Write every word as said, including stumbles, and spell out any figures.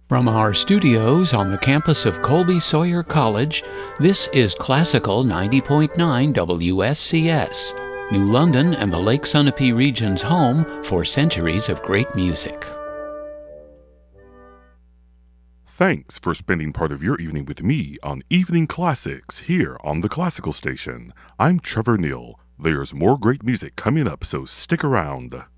From our studios on the campus of Colby Sawyer College, this is Classical ninety point nine W S C S, New London and the Lake Sunapee region's home for centuries of great music. Thanks for spending part of your evening with me on Evening Classics here on the Classical Station. I'm Trevor Neal. There's more great music coming up, so stick around.